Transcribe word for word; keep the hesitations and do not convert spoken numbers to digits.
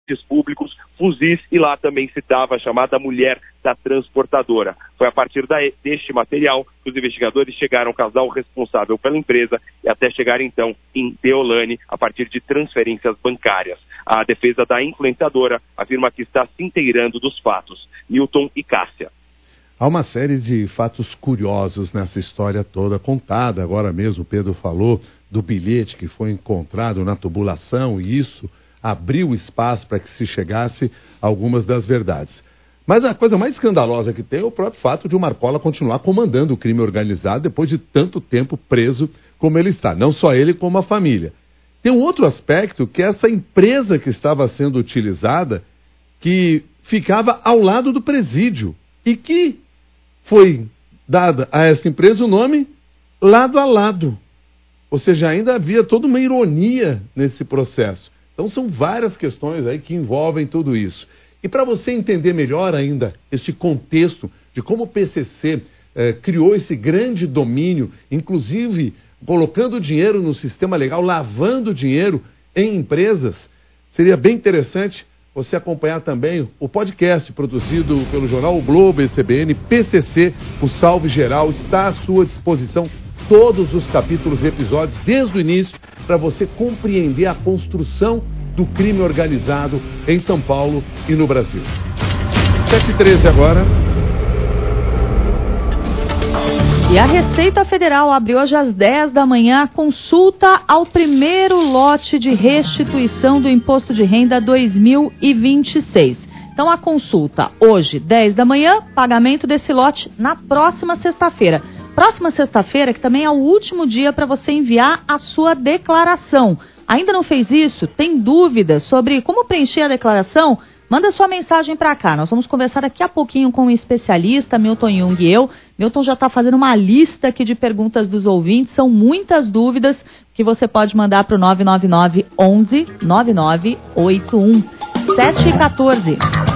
transportes públicos, fuzis, e lá também se dava a chamada mulher da transportadora. Foi a partir daí, deste material que os investigadores chegaram ao casal responsável pela empresa e até chegar então em Deolane a partir de transferências bancárias. A defesa da influenciadora afirma que está se inteirando dos fatos. Milton e Cássia. Há uma série de fatos curiosos nessa história toda contada. Agora mesmo o Pedro falou do bilhete que foi encontrado na tubulação e isso abriu espaço para que se chegasse a algumas das verdades. Mas a coisa mais escandalosa que tem é o próprio fato de o Marcola continuar comandando o crime organizado depois de tanto tempo preso como ele está. Não só ele, como a família. Tem um outro aspecto, que é essa empresa que estava sendo utilizada, que ficava ao lado do presídio e que foi dada a essa empresa o nome Lado a Lado. Ou seja, ainda havia toda uma ironia nesse processo. Então são várias questões aí que envolvem tudo isso. E para você entender melhor ainda este contexto de como o P C C eh, criou esse grande domínio, inclusive colocando dinheiro no sistema legal, lavando dinheiro em empresas, seria bem interessante você acompanhar também o podcast produzido pelo jornal O Globo e C B N, P C C, o Salve Geral, está à sua disposição todos os capítulos e episódios desde o início para você compreender a construção do crime organizado em São Paulo e no Brasil. sete e treze agora. E a Receita Federal abriu hoje às dez da manhã a consulta ao primeiro lote de restituição do Imposto de Renda dois mil e vinte e seis. Então a consulta hoje, dez da manhã, pagamento desse lote na próxima sexta-feira. Próxima sexta-feira, que também é o último dia para você enviar a sua declaração. Ainda não fez isso? Tem dúvidas sobre como preencher a declaração? Manda sua mensagem para cá. Nós vamos conversar daqui a pouquinho com um especialista, Milton Jung e eu. Milton já está fazendo uma lista aqui de perguntas dos ouvintes. São muitas dúvidas que você pode mandar para o nove nove nove, onze, nove nove oito um. sete e quatorze.